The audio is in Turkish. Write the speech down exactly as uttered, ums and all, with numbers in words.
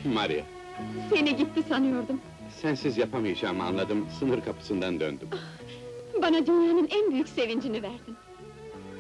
Maria, Seni gitti sanıyordum. sensiz yapamayacağımı anladım, sınır kapısından döndüm. Bana dünyanın en büyük sevincini verdin.